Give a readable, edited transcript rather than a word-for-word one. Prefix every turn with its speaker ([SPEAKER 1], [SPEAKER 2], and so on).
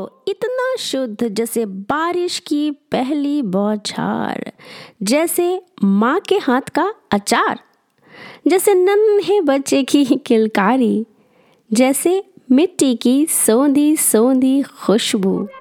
[SPEAKER 1] इतना शुद्ध जैसे बारिश की पहली बौछार, जैसे माँ के हाथ का अचार, जैसे नन्हे बच्चे की किलकारी, जैसे मिट्टी की सोंधी सोंधी खुशबू।